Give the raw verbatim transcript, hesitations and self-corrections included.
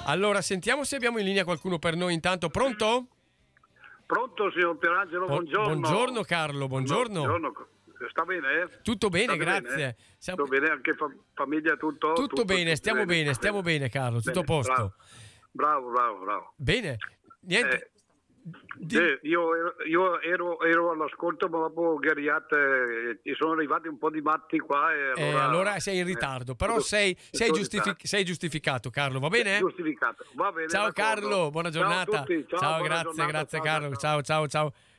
Allora, sentiamo se abbiamo in linea qualcuno per noi intanto. Pronto? Pronto, signor Pierangelo, buongiorno. Buongiorno Carlo, buongiorno. Buongiorno. Sta bene? Eh? Tutto bene, State grazie. Bene? Siamo... Tutto bene, anche fa- famiglia, tutto? Tutto, tutto bene, tutto stiamo bene, bene, stiamo bene Carlo, tutto bene, a posto. Bravo, bravo, bravo. Bene, niente. Eh, Di... Io, ero, io ero, ero all'ascolto, ma dopo Gheriate ci sono arrivati un po' di matti qua. E allora, eh, allora sei in ritardo, eh, però sei, sei, giustific- sei giustificato, Carlo, va bene? Giustificato, va bene. Ciao d'accordo. Carlo, buona giornata. Ciao a tutti. Ciao, ciao buona grazie, giornata, grazie ciao, Carlo. ciao, ciao, ciao. ciao.